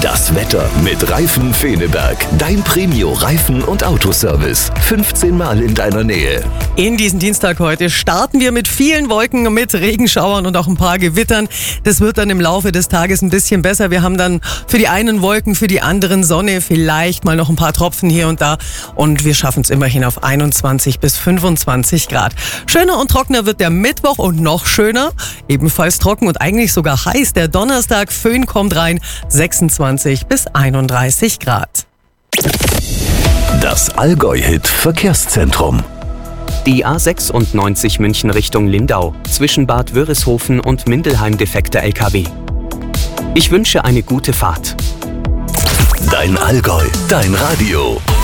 Das Wetter mit Reifen Feneberg. Dein Premio Reifen- und Autoservice. 15 Mal in deiner Nähe. In diesen Dienstag heute starten wir mit vielen Wolken, mit Regenschauern und auch ein paar Gewittern. Das wird dann im Laufe des Tages ein bisschen besser. Wir haben dann für die einen Wolken, für die anderen Sonne, vielleicht mal noch ein paar Tropfen hier und da. Und wir schaffen es immerhin auf 21 bis 25 Grad. Schöner und trockener wird der Mittwoch und noch schöner. Ebenfalls trocken und eigentlich sogar heiß. Der Donnerstag, Föhn kommt rein, 26 bis 31 Grad. Das Allgäu-Hit Verkehrszentrum. Die A96 München Richtung Lindau, zwischen Bad Wörishofen und Mindelheim defekter LKW. Ich wünsche eine gute Fahrt. Dein Allgäu, dein Radio.